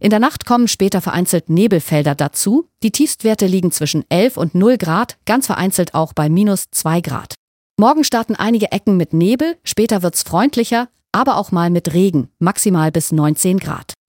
In der Nacht kommen später vereinzelt Nebelfelder dazu. Die Tiefstwerte liegen zwischen 11 und 0 Grad, ganz vereinzelt auch bei -2 Grad. Morgen starten einige Ecken mit Nebel, später wird's freundlicher, aber auch mal mit Regen, maximal bis 19 Grad.